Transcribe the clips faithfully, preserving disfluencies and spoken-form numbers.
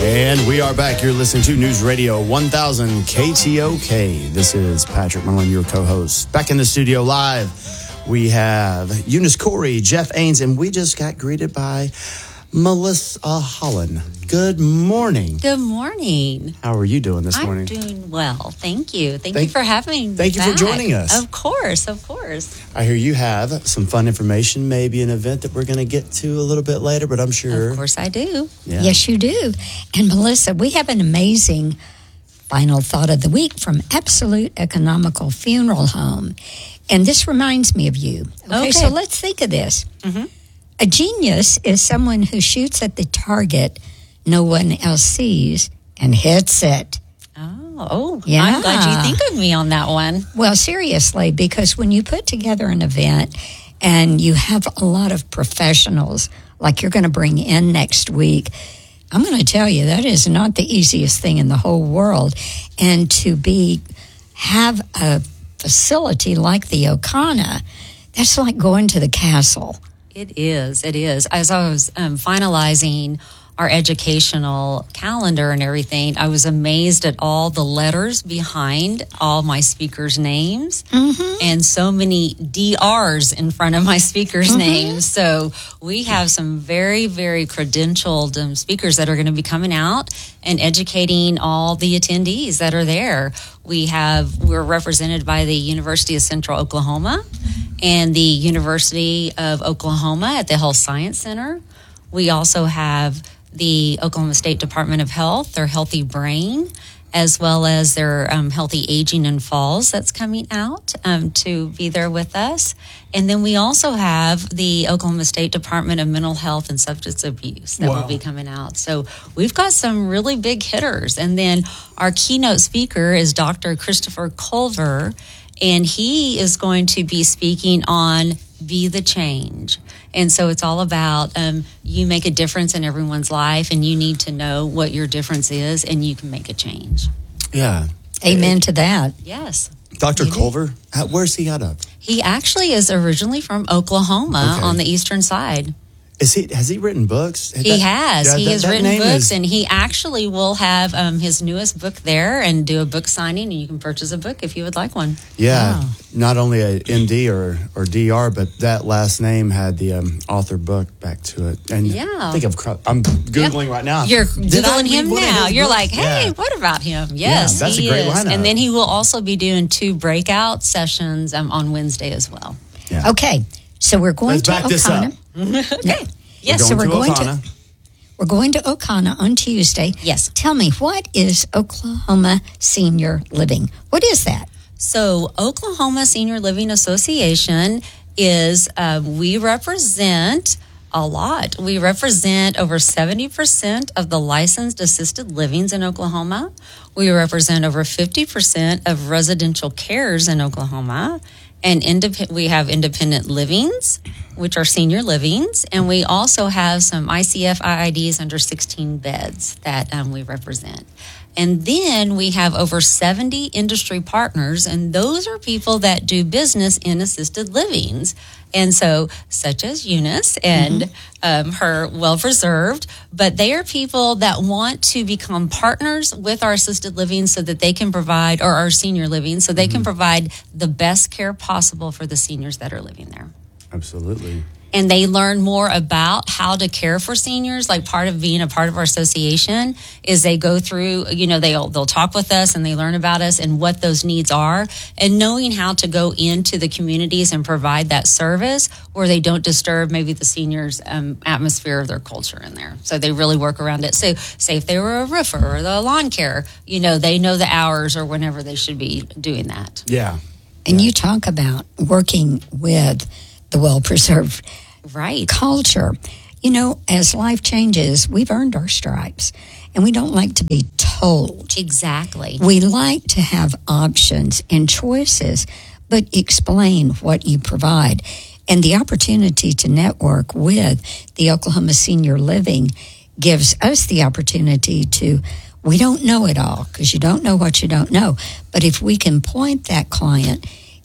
And we are back. You're listening to News Radio one thousand K T O K. This is Patrick Mullen, your co-host. Back in the studio live, we have Eunice Corey, Jeff Ains, and we just got greeted by Melissa Holland. Good morning. Good morning. How are you doing this I'm morning? I'm doing well. Thank you. Thank, Thank- you for having me thank you for back. joining us. Of course, of course. I hear you have some fun information, maybe an event that we're going to get to a little bit later, but I'm sure. Of course I do. Yeah. Yes, you do. And Melissa, we have an amazing final thought of the week from Absolute Economical Funeral Home. And this reminds me of you. Okay, Okay. so let's think of this. Mm-hmm. A genius is someone who shoots at the target no one else sees and hits it. Oh, oh Yeah. I'm glad you think of me on that one. Well, seriously, because when you put together an event and you have a lot of professionals like you're going to bring in next week, I'm going to tell you that is not the easiest thing in the whole world. And to be have a facility like the O'Connor, that's like going to the castle. It is. It is. As I was um, finalizing our educational calendar and everything, I was amazed at all the letters behind all my speakers' names Mm-hmm. and so many D Rs in front of my speakers' Mm-hmm. names. So we have some very, very credentialed um, speakers that are going to be coming out and educating all the attendees that are there. We have, we're represented by the University of Central Oklahoma and the University of Oklahoma at the Health Science Center. We also have the Oklahoma State Department of Health, their Healthy Brain, as well as their um, Healthy Aging in Falls that's coming out um, to be there with us. And then we also have the Oklahoma State Department of Mental Health and Substance Abuse that Wow. will be coming out. So we've got some really big hitters. And then our keynote speaker is Doctor Christopher Culver, and he is going to be speaking on Be the Change. And so it's all about um, you make a difference in everyone's life, and you need to know what your difference is, and you can make a change. Yeah. Amen to that. Yes. Doctor You do. Culver, how, where's he out of? He actually is originally from Oklahoma Okay. on the eastern side. Is he? Has he written books? He That- has. yeah, he that- has that written name books, is- and he actually will have um, his newest book there and do a book signing, and you can purchase a book if you would like one. Yeah, Wow. not only a M D or, or D R, but that last name had the um, author book back to it. And Yeah. I think of, I'm Googling right now. You're Did I Googling read him one of now. his You're books? like, hey, Yeah. what about him? Yes, that's a he great is. lineup. And then he will also be doing two breakout sessions um, on Wednesday as well. Yeah. Okay, so we're going Let's to back this O'Connor. up. Okay. Yes, We're so going we're to going O'Connor. to we're going to O'Connor on Tuesday. Yes. Tell me, what is Oklahoma Senior Living? What is that? So Oklahoma Senior Living Association is, uh, we represent a lot. We represent over seventy percent of the licensed assisted livings in Oklahoma. We represent over fifty percent of residential cares in Oklahoma. And indep- we have independent livings, which are senior livings. And we also have some I C F I I Ds under sixteen beds that um, we represent. And then we have over seventy industry partners, and those are people that do business in assisted livings. And so, such as Eunice and mm-hmm. um, her Well Preserved, but they are people that want to become partners with our assisted living so that they can provide, or our senior living, so they mm-hmm. can provide the best care possible for the seniors that are living there. Absolutely. And they learn more about how to care for seniors. Like part of being a part of our association is they go through, you know, they'll they'll talk with us and they learn about us and what those needs are, and knowing how to go into the communities and provide that service where they don't disturb maybe the seniors' um, atmosphere of their culture in there. So they really work around it. So say if they were a roofer or the lawn care, you know, they know the hours or whenever they should be doing that. Yeah. And you talk about working with the well-preserved right culture. You know, as life changes, we've earned our stripes, and we don't like to be told. Exactly. We like to have options and choices, but explain what you provide. And the opportunity to network with the Oklahoma Senior Living gives us the opportunity to, we don't know it all, because you don't know what you don't know, but if we can point that client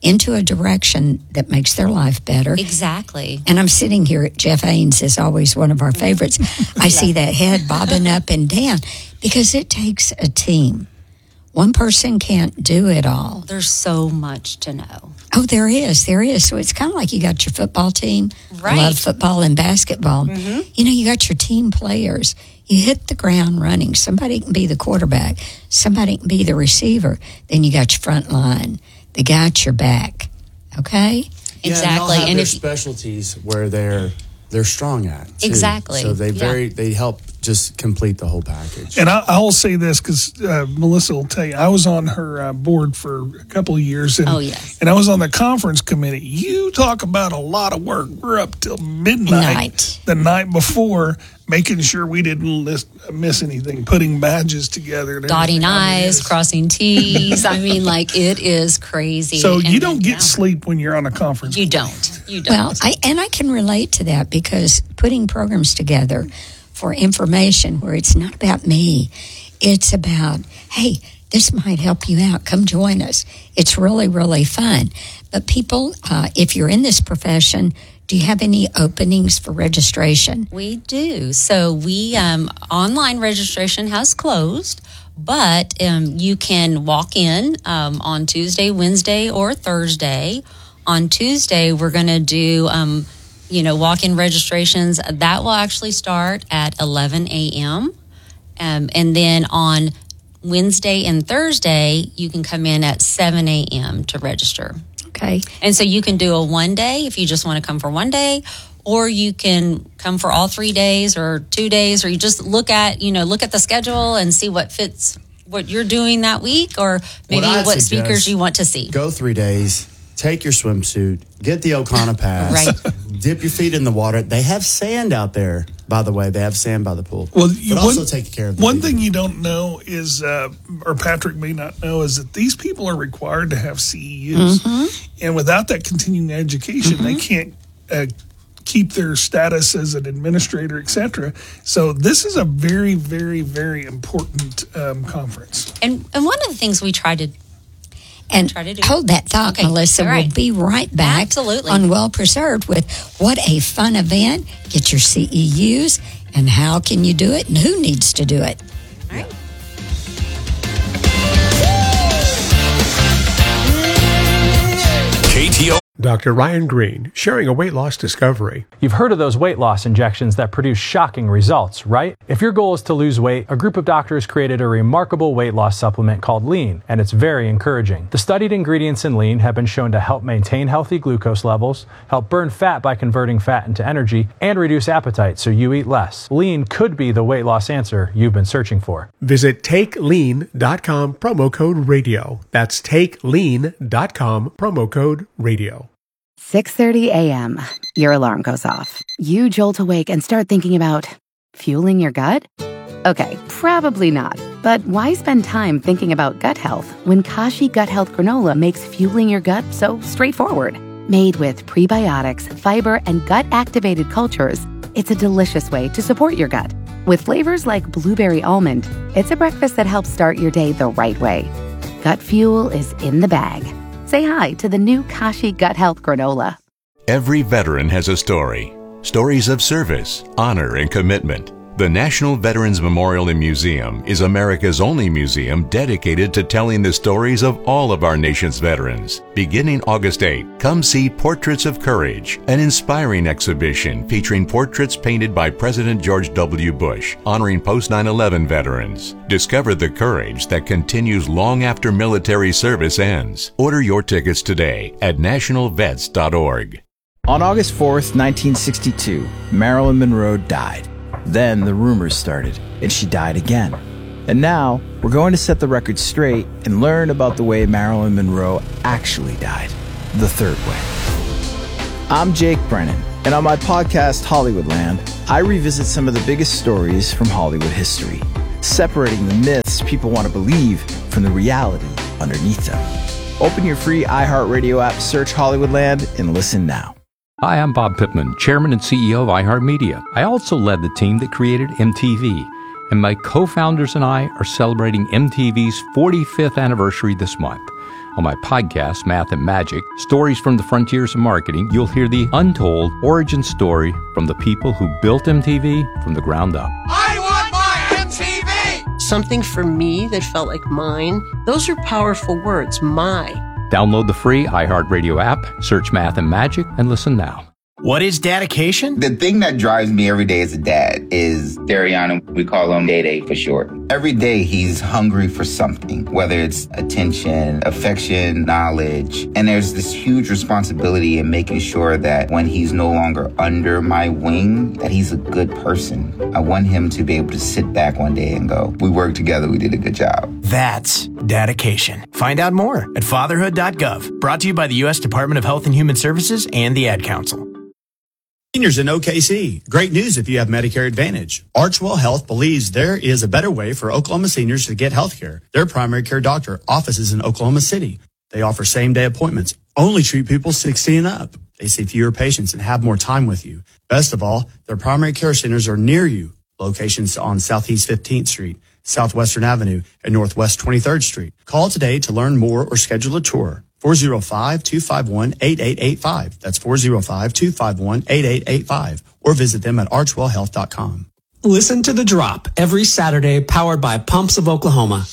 into a direction that makes their life better. Exactly. And I'm sitting here, Jeff Haynes is always one of our favorites. I see that head bobbing up and down because it takes a team. One person can't do it all. There's so much to know. Oh, there is. There is. So it's kind of like you got your football team. Right. Love football and basketball. Mm-hmm. You know, you got your team players. You hit the ground running. Somebody can be the quarterback. Somebody can be the receiver. Then you got your front line. They got your back. Okay? Yeah, Exactly. And, they'll have and their if specialties where they're they're strong at. too. Exactly. So they Yeah. very they help just complete the whole package. And I, I will say this because uh, Melissa will tell you, I was on her uh, board for a couple of years. And, Oh, yes. And I was on the conference committee. You talk about a lot of work. We're up till midnight Night. the night before, making sure we didn't list, miss anything, putting badges together. and dotting everything. I mean, I's, it's- crossing T's. I mean, like, it is crazy. So And you then, don't get yeah. sleep when you're on a conference. You don't. You don't. Well, I, and I can relate to that because putting programs together for information where it's not about me, it's about, hey, this might help you out. Come join us. It's really, really fun. But people, uh, if you're in this profession, do you have any openings for registration? We do. So we um, online registration has closed, but um, you can walk in um, on Tuesday, Wednesday, or Thursday. On Tuesday, we're going to do, um, you know, walk-in registrations. That will actually start at eleven a.m. Um, and then on Wednesday and Thursday, you can come in at seven a.m. to register. Okay. And so you can do a one day if you just want to come for one day, or you can come for all three days or two days, or you just look at, you know, look at the schedule and see what fits what you're doing that week, or maybe What I'd what suggest- speakers you want to see. Go three days, take your swimsuit, get the Okana pass, Right. dip your feet in the water. They have sand out there, by the way. They have sand by the pool. Well, you, but one, also take care of the one people. thing you don't know is, uh, or Patrick may not know, is that these people are required to have C E Us, Mm-hmm. and without that continuing education, they can't uh, keep their status as an administrator, et cetera. So this is a very, very, very important um, conference. And and one of the things we try to And Try to do. hold that thought, Okay, Melissa. all right. We'll be right back Absolutely. on Well Preserved with what a fun event. Get your C E Us and how can you do it and who needs to do it. all right. K T O. Doctor Ryan Green, sharing a weight loss discovery. You've heard of those weight loss injections that produce shocking results, right? If your goal is to lose weight, a group of doctors created a remarkable weight loss supplement called Lean, and it's very encouraging. The studied ingredients in Lean have been shown to help maintain healthy glucose levels, help burn fat by converting fat into energy, and reduce appetite so you eat less. Lean could be the weight loss answer you've been searching for. Visit take lean dot com, promo code radio. That's take lean dot com, promo code radio. six thirty a.m. Your alarm goes off. You jolt awake and start thinking about fueling your gut? Okay, probably not. But why spend time thinking about gut health when Kashi Gut Health Granola makes fueling your gut so straightforward? Made with prebiotics, fiber, and gut-activated cultures, it's a delicious way to support your gut. With flavors like blueberry almond, it's a breakfast that helps start your day the right way. Gut fuel is in the bag. Say hi to the new Kashi Gut Health Granola. Every veteran has a story. Stories of service, honor, and commitment. The National Veterans Memorial and Museum is America's only museum dedicated to telling the stories of all of our nation's veterans. Beginning August eighth, come see Portraits of Courage, an inspiring exhibition featuring portraits painted by President George W. Bush, honoring post nine eleven veterans. Discover the courage that continues long after military service ends. Order your tickets today at national vets dot org. On August fourth, nineteen sixty-two, Marilyn Monroe died. Then the rumors started, and she died again. And now, we're going to set the record straight and learn about the way Marilyn Monroe actually died, the third way. I'm Jake Brennan, and on my podcast, Hollywoodland, I revisit some of the biggest stories from Hollywood history, separating the myths people want to believe from the reality underneath them. Open your free iHeartRadio app, search Hollywoodland, and listen now. Hi, I'm Bob Pittman, Chairman and C E O of iHeartMedia. I also led the team that created M T V. and my co-founders and I are celebrating M T V's forty-fifth anniversary this month. On my podcast, Math and Magic, Stories from the Frontiers of Marketing, you'll hear the untold origin story from the people who built M T V from the ground up. I want my M T V! Something for me that felt like mine. Those are powerful words, my. Download the free iHeartRadio app, search Math and Magic, and listen now. What is dedication? The thing that drives me every day as a dad is Dariana. We call him Day Day for short. Every day he's hungry for something, whether it's attention, affection, knowledge. And there's this huge responsibility in making sure that when he's no longer under my wing, that he's a good person. I want him to be able to sit back one day and go, we worked together, we did a good job. That's dedication. Find out more at fatherhood dot gov. Brought to you by the U S Department of Health and Human Services and the Ad Council. Seniors in O K C. Great news if you have Medicare Advantage. Archwell Health believes there is a better way for Oklahoma seniors to get health care. Their primary care doctor offices in Oklahoma City. They offer same-day appointments. Only treat people sixty and up. They see fewer patients and have more time with you. Best of all, their primary care centers are near you. Locations on Southeast fifteenth Street, Southwestern Avenue, and Northwest twenty-third Street. Call today to learn more or schedule a tour. four oh five, two five one, eight eight eight five. That's four oh five, two five one, eight eight eight five. Or visit them at archwell health dot com. Listen to The Drop every Saturday, powered by Pumps of Oklahoma.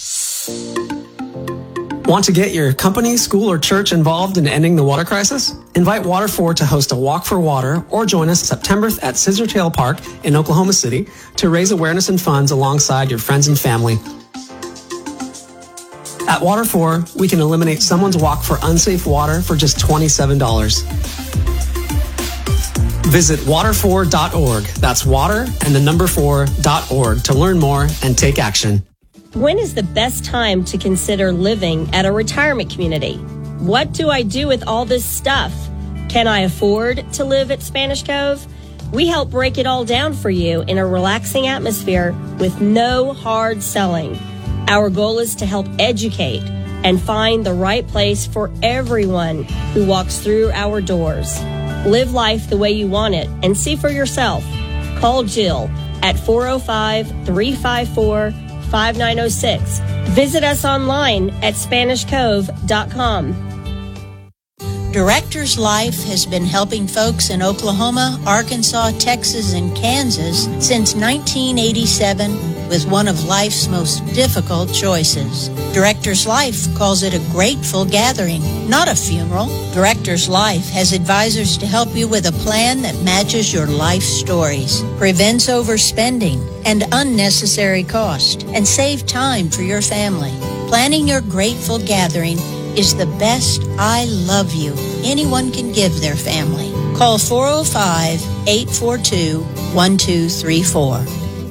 Want to get your company, school, or church involved in ending the water crisis? Invite Water four to host a Walk for Water or join us September at Scissortail Park in Oklahoma City to raise awareness and funds alongside your friends and family. At Water four, we can eliminate someone's walk for unsafe water for just twenty-seven dollars. Visit water four dot org. That's water and the number four dot org to learn more and take action. When is the best time to consider living at a retirement community? What do I do with all this stuff? Can I afford to live at Spanish Cove? We help break it all down for you in a relaxing atmosphere with no hard selling. Our goal is to help educate and find the right place for everyone who walks through our doors. Live life the way you want it and see for yourself. Call Jill at four oh five, three five four, five nine oh six. Visit us online at spanish cove dot com. Director's Life has been helping folks in Oklahoma, Arkansas, Texas, and Kansas since nineteen eighty-seven with one of life's most difficult choices. Director's Life calls it a grateful gathering, not a funeral. Director's Life has advisors to help you with a plan that matches your life stories, prevents overspending and unnecessary cost, and save time for your family. Planning your grateful gathering is the best I love you anyone can give their family. Call four oh five, eight four two, one two three four.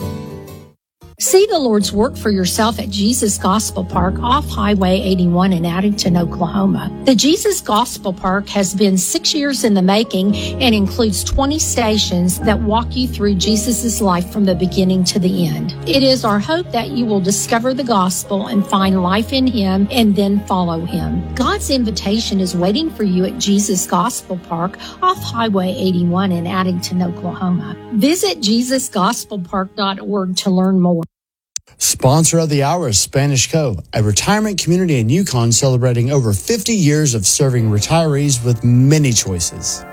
See the Lord's work for yourself at Jesus Gospel Park off Highway eighty-one in Addington, Oklahoma. The Jesus Gospel Park has been six years in the making and includes twenty stations that walk you through Jesus' life from the beginning to the end. It is our hope that you will discover the gospel and find life in Him and then follow Him. God's invitation is waiting for you at Jesus Gospel Park off Highway eighty-one in Addington, Oklahoma. Visit jesus gospel park dot org to learn more. Sponsor of the hour is Spanish Cove, a retirement community in Yukon celebrating over fifty years of serving retirees with many choices.